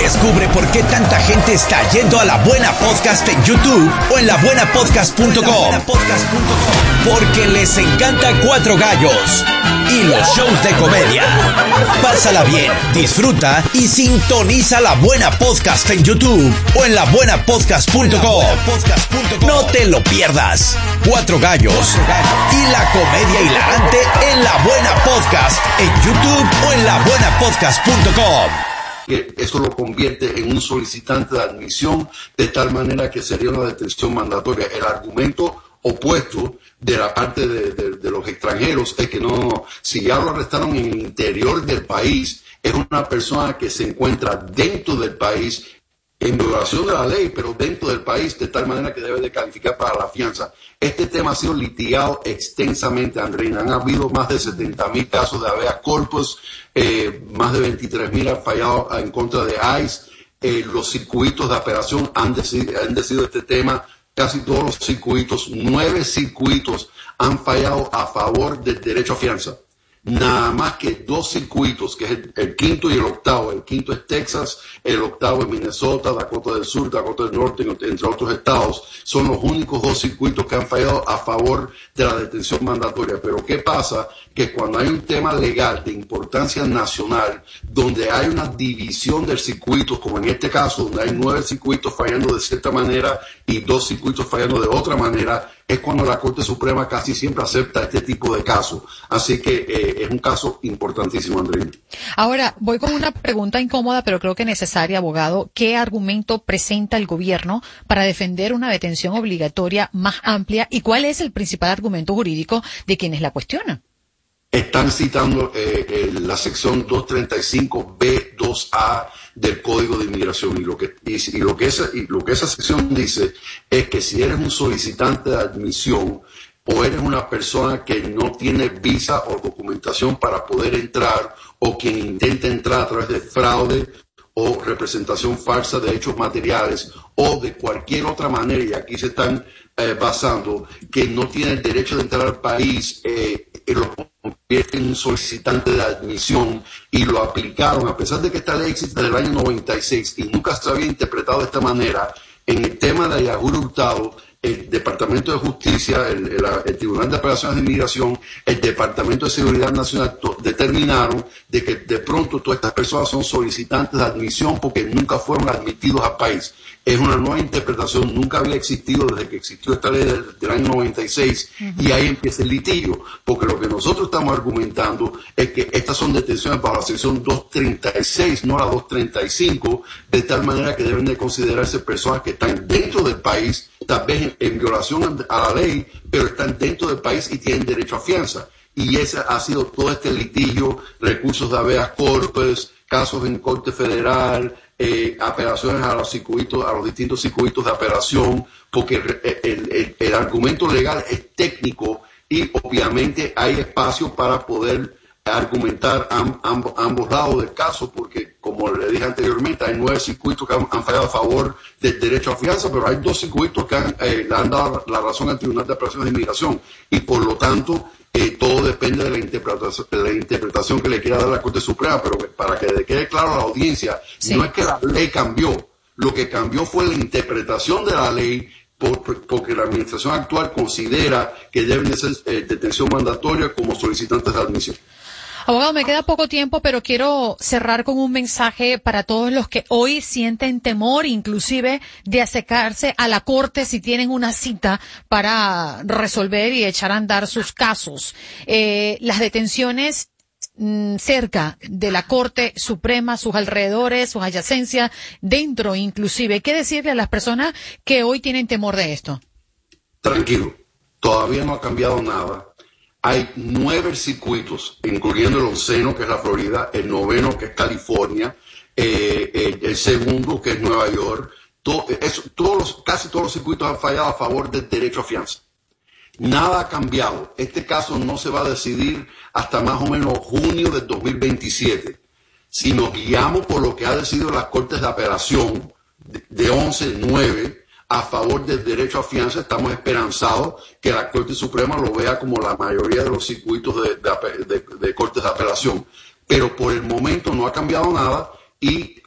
Descubre por qué tanta gente está yendo a La Buena Podcast en YouTube o en labuenapodcast.com. Porque les encanta Cuatro Gallos y los shows de comedia. Pásala bien, disfruta y sintoniza La Buena Podcast en YouTube o en labuenapodcast.com. No te lo pierdas. Cuatro Gallos y la comedia hilarante en La Buena Podcast en YouTube o en labuenapodcast.com. Que eso lo convierte en un solicitante de admisión, de tal manera que sería una detención mandatoria. El argumento opuesto de la parte de los extranjeros es que no, si ya lo arrestaron en el interior del país, es una persona que se encuentra dentro del país en violación de la ley, pero dentro del país, de tal manera que debe de calificar para la fianza. Este tema ha sido litigado extensamente, Andreina. Han habido más de 70,000 casos de habeas corpus, más de 23,000 han fallado en contra de ICE. Los circuitos de apelación han decidido este tema, casi todos los circuitos, 9 circuitos han fallado a favor del derecho a fianza. Nada más que 2 circuitos, que es el quinto y el octavo. El quinto es Texas, el octavo es Minnesota, Dakota del Sur, Dakota del Norte, entre otros estados. Son los únicos 2 circuitos que han fallado a favor de la detención mandatoria. Pero ¿qué pasa? Que cuando hay un tema legal de importancia nacional, donde hay una división del circuito, como en este caso, donde hay 9 circuitos fallando de cierta manera y 2 circuitos fallando de otra manera, es cuando la Corte Suprema casi siempre acepta este tipo de casos. Así que es un caso importantísimo, Andrés. Ahora, voy con una pregunta incómoda, pero creo que necesaria, abogado. ¿Qué argumento presenta el gobierno para defender una detención obligatoria más amplia? ¿Y cuál es el principal argumento jurídico de quienes la cuestionan? Están citando la sección 235B2A del Código de Inmigración, y lo que esa sección dice es que si eres un solicitante de admisión o eres una persona que no tiene visa o documentación para poder entrar, o quien intenta entrar a través de fraude o representación falsa de hechos materiales o de cualquier otra manera, y aquí se están basando, que no tiene el derecho de entrar al país, lo convierte en un solicitante de admisión, y lo aplicaron, a pesar de que esta ley existe desde el año 96 y nunca se había interpretado de esta manera. En el tema de Yajur Hurtado, el Departamento de Justicia, el Tribunal de Apelaciones de Inmigración, el Departamento de Seguridad Nacional determinaron de que de pronto todas estas personas son solicitantes de admisión porque nunca fueron admitidos al país. Es una nueva interpretación, nunca había existido desde que existió esta ley del año 96, y ahí empieza el litigio, porque lo que nosotros estamos argumentando es que estas son detenciones bajo la sección 236, no la 235, de tal manera que deben de considerarse personas que están dentro del país, tal vez en violación a la ley, pero están dentro del país y tienen derecho a fianza. Y ese ha sido todo este litigio, recursos de habeas corpus, casos en Corte Federal, apelaciones a los distintos circuitos de apelación, porque el argumento legal es técnico y obviamente hay espacio para poder argumentar ambos lados del caso, porque como le dije anteriormente, hay 9 circuitos que han fallado a favor del derecho a fianza, pero hay 2 circuitos que le han dado la razón al Tribunal de Apelaciones de Inmigración, y por lo tanto todo depende de la interpretación que le quiera dar la Corte Suprema. Pero para que le quede claro a la audiencia, sí, no es que la ley cambió, lo que cambió fue la interpretación de la ley, porque la administración actual considera que deben de ser detención mandatoria como solicitantes de admisión. Abogado, me queda poco tiempo, pero quiero cerrar con un mensaje para todos los que hoy sienten temor, inclusive de acercarse a la corte si tienen una cita para resolver y echar a andar sus casos. Las detenciones cerca de la Corte Suprema, sus alrededores, sus adyacencias, dentro inclusive. ¿Qué decirle a las personas que hoy tienen temor de esto? Tranquilo, todavía no ha cambiado nada. Hay 9 circuitos, incluyendo el 11º, que es la Florida, el 9º, que es California, el segundo, que es Nueva York. Casi todos los circuitos han fallado a favor del derecho a fianza. Nada ha cambiado. Este caso no se va a decidir hasta más o menos junio del 2027. Si nos guiamos por lo que ha decidido las Cortes de Apelación de 11-9, a favor del derecho a fianza, estamos esperanzados que la Corte Suprema lo vea como la mayoría de los circuitos de cortes de apelación. Pero por el momento no ha cambiado nada, y